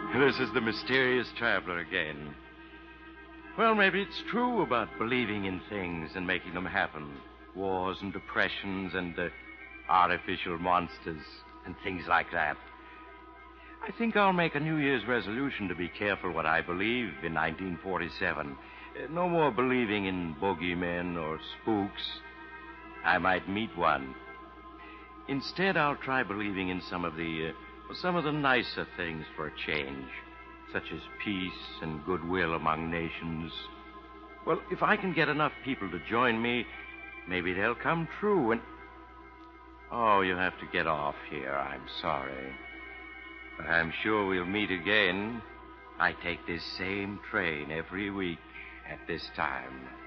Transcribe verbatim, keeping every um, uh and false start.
This is the mysterious traveler again. Well, maybe it's true about believing in things and making them happen. Wars and depressions and uh, artificial monsters and things like that. I think I'll make a New Year's resolution to be careful what I believe in nineteen forty-seven. Uh, no more believing in boogeymen or spooks. I might meet one. Instead, I'll try believing in some of the uh, some of the nicer things for a change, such as peace and goodwill among nations. Well, if I can get enough people to join me, maybe they'll come true and... Oh, you have to get off here. I'm sorry. But I'm sure we'll meet again. I take this same train every week at this time.